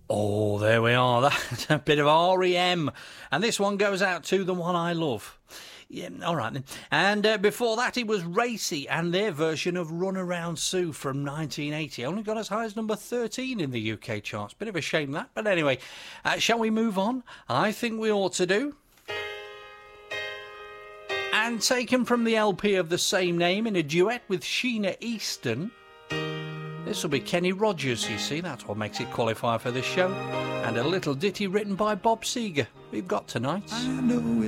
Oh, there we are. That's a bit of REM. And this one goes out to the one I love. Yeah, all right then. And before that, it was Racy and their version of Run Around Sue from 1980. Only got as high as number 13 in the UK charts. Bit of a shame that. But anyway, shall we move on? I think we ought to do. And taken from the LP of the same name in a duet with Sheena Easton. This will be Kenny Rogers, you see. That's what makes it qualify for this show. And a little ditty written by Bob Seger. We've got tonight. I know it.